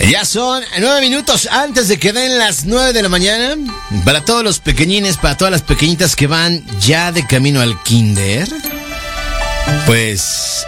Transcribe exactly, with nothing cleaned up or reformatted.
Ya son nueve minutos antes de que den las nueve de la mañana. Para todos los pequeñines, para todas las pequeñitas que van ya de camino al kinder, pues